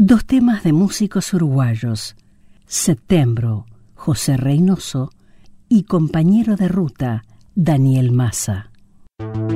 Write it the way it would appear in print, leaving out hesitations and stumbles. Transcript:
Dos temas de músicos uruguayos, Septembro, José Reynoso, y Compañero de Ruta, Daniel Massa.